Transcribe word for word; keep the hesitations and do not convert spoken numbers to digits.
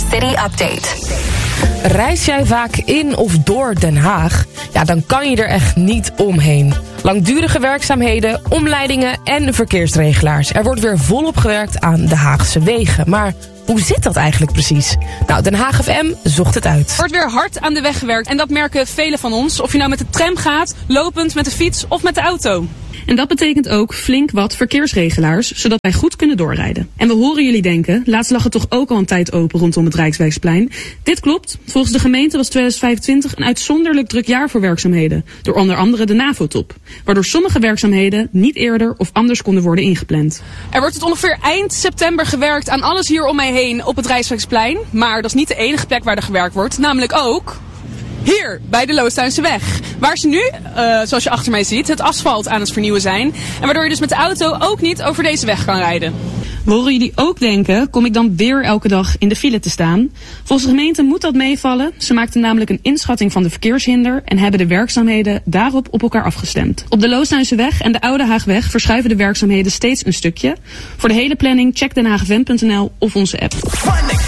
City Update. Reis jij vaak in of door Den Haag? Ja, dan kan je er echt niet omheen. Langdurige werkzaamheden, omleidingen en verkeersregelaars. Er wordt weer volop gewerkt aan de Haagse wegen. Maar hoe zit dat eigenlijk precies? Nou, Den Haag F M zocht het uit. Er wordt weer hard aan de weg gewerkt en dat merken velen van ons. Of je nou met de tram gaat, lopend, met de fiets of met de auto. En dat betekent ook flink wat verkeersregelaars, zodat wij goed kunnen doorrijden. En we horen jullie denken, laatst lag het toch ook al een tijd open rondom het Rijkswijksplein. Dit klopt. Volgens de gemeente was tweeduizend vijfentwintig een uitzonderlijk druk jaar voor werkzaamheden. Door onder andere de NAVO-top. Waardoor sommige werkzaamheden niet eerder of anders konden worden ingepland. Er wordt tot ongeveer eind september gewerkt aan alles hier om mij heen op het Rijkswijksplein. Maar dat is niet de enige plek waar er gewerkt wordt. Namelijk ook hier, bij de Loosduinse-weg. Waar ze nu, uh, zoals je achter mij ziet, het asfalt aan het vernieuwen zijn. En waardoor je dus met de auto ook niet over deze weg kan rijden. We horen jullie ook denken, kom ik dan weer elke dag in de file te staan? Volgens de gemeente moet dat meevallen. Ze maakten namelijk een inschatting van de verkeershinder en hebben de werkzaamheden daarop op elkaar afgestemd. Op de Loosduinse-weg en de Oude Haagweg verschuiven de werkzaamheden steeds een stukje. Voor de hele planning check den haag f m punt n l of onze app.